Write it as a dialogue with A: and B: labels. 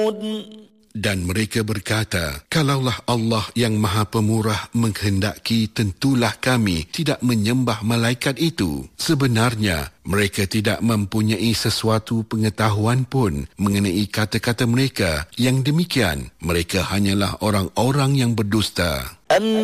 A: Dan mereka berkata, kalaulah Allah yang Maha Pemurah menghendaki, tentulah kami tidak menyembah malaikat itu. Sebenarnya, mereka tidak mempunyai sesuatu pengetahuan pun mengenai kata-kata mereka. Yang demikian, mereka hanyalah orang-orang yang berdusta.